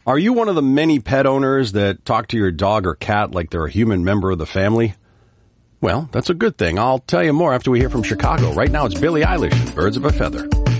Are you one of the many pet owners that talk to your dog or cat like they're a human member of the family? Well, that's a good thing. I'll tell you more after we hear from Chicago. Right now, it's Billie Eilish and Birds of a Feather.